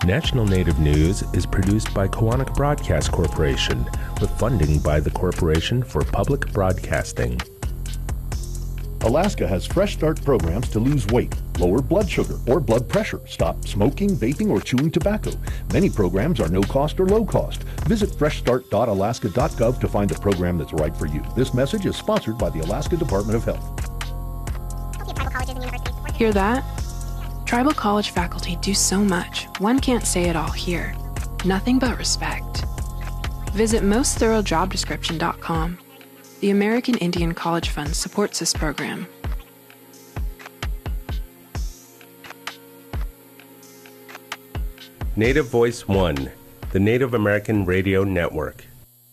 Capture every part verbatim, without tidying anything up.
National Native News is produced by Koahnic Broadcast Corporation with funding by the Corporation for Public Broadcasting. Alaska has Fresh Start programs to lose weight, lower blood sugar or blood pressure, stop smoking, vaping, or chewing tobacco. Many programs are no cost or low cost. Visit fresh start dot alaska dot gov to find the program that's right for you. This message is sponsored by the Alaska Department of Health. Hear that? Tribal college faculty do so much, one can't say it all here. Nothing but respect. Visit most thorough job description dot com. The American Indian College Fund supports this program. Native Voice One, the Native American Radio Network.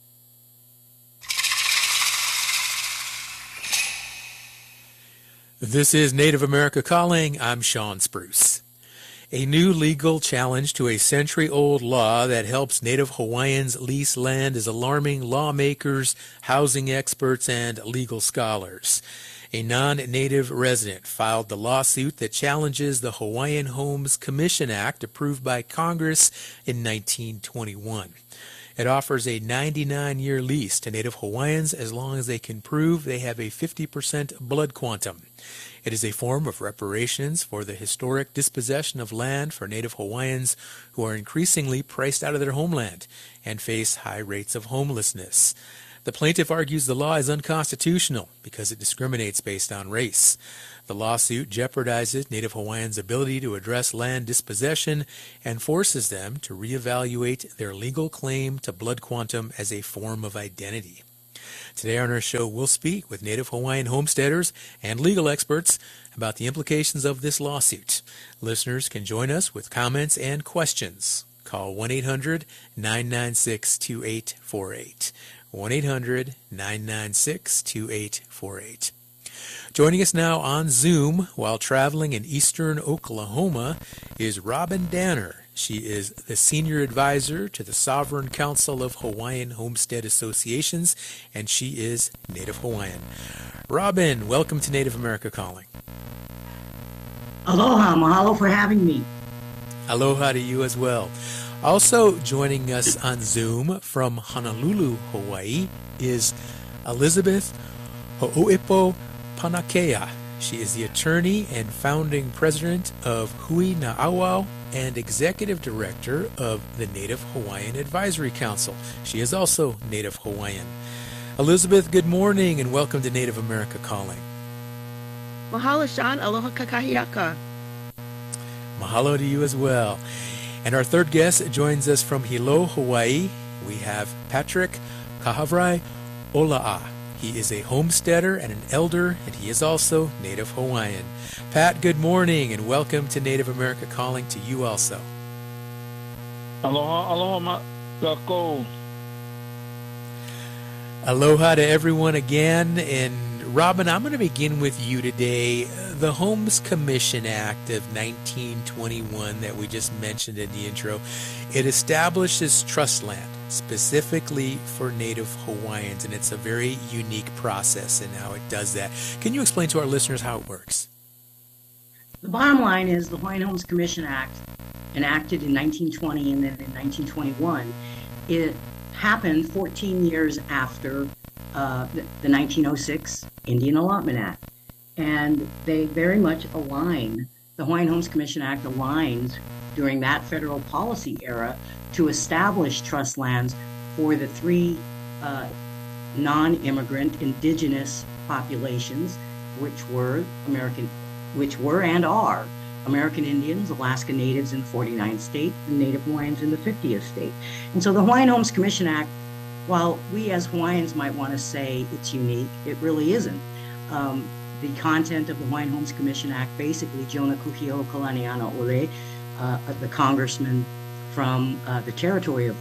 This is Native America Calling. I'm Sean Spruce. A new legal challenge to a century-old law that helps Native Hawaiians lease land is alarming lawmakers, housing experts, and legal scholars. A non-Native resident filed the lawsuit that challenges the Hawaiian Homes Commission Act approved by Congress in nineteen twenty-one. It offers a ninety-nine year lease to Native Hawaiians as long as they can prove they have a fifty percent blood quantum. It is a form of reparations for the historic dispossession of land for Native Hawaiians who are increasingly priced out of their homeland and face high rates of homelessness. The plaintiff argues the law is unconstitutional because it discriminates based on race. The lawsuit jeopardizes Native Hawaiians' ability to address land dispossession and forces them to reevaluate their legal claim to blood quantum as a form of identity. Today on our show, we'll speak with Native Hawaiian homesteaders and legal experts about the implications of this lawsuit. Listeners can join us with comments and questions. Call one eight hundred nine nine six two eight four eight. one eight hundred nine nine six two eight four eight. Joining us now on Zoom while traveling in eastern Oklahoma is Robin Danner. She is the senior advisor to the Sovereign Council of Hawaiian Homestead Associations, and she is Native Hawaiian. Robin, welcome to Native America Calling. Aloha, mahalo for having me. Aloha to you as well. Also joining us on Zoom from Honolulu, Hawaii, is Elizabeth Ho'oipo Panakea. She is the attorney and founding president of Hui Na'auau and executive director of the Native Hawaiian Advisory Council. She is also Native Hawaiian. Elizabeth, good morning and welcome to Native America Calling. Mahalo, Sean. Aloha kakahiaka. Mahalo to you as well. And our third guest joins us from Hilo, Hawaii. We have Patrick Kahavrai Ola'a. He is a homesteader and an elder, and he is also Native Hawaiian. Pat, good morning, and welcome to Native America Calling to you also. Aloha, aloha, kako. Aloha to everyone again, and Robin, I'm going to begin with you today. The Homes Commission Act of nineteen twenty-one that we just mentioned in the intro, it establishes trust land specifically for Native Hawaiians, and it's a very unique process in how it does that. Can you explain to our listeners how it works? The bottom line is the Hawaiian Homes Commission Act, enacted in nineteen twenty and then in nineteen twenty-one, it happened fourteen years after uh, the, the nineteen oh six Indian Allotment Act. And they very much align, the Hawaiian Homes Commission Act aligns during that federal policy era to establish trust lands for the three uh, non-immigrant indigenous populations, which were American, which were and are American Indians, Alaska Natives in the forty-ninth state, and Native Hawaiians in the fiftieth state. And so the Hawaiian Homes Commission Act, while we as Hawaiians might want to say it's unique, it really isn't. Um, the content of the Hawaiian Homes Commission Act, basically, Jonah Kuhio Kalaniana Ole, uh, the congressman from uh, the territory of